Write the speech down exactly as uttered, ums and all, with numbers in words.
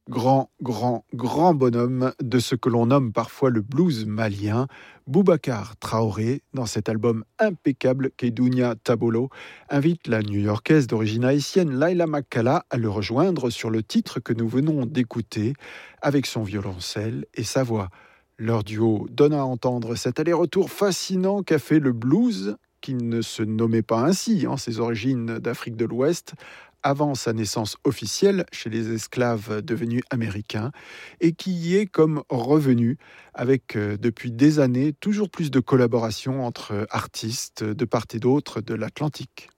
Grand, grand, grand bonhomme de ce que l'on nomme parfois le blues malien, Boubacar Traoré, dans cet album impeccable Kedounia Tabolo, invite la New-Yorkaise d'origine haïtienne Laila Makkala à le rejoindre sur le titre que nous venons d'écouter, avec son violoncelle et sa voix. Leur duo donne à entendre cet aller-retour fascinant qu'a fait le blues, qui ne se nommait pas ainsi en ses origines d'Afrique de l'Ouest, avant sa naissance officielle chez les esclaves devenus américains, et qui y est comme revenu avec, euh, depuis des années, toujours plus de collaborations entre artistes de part et d'autre de l'Atlantique.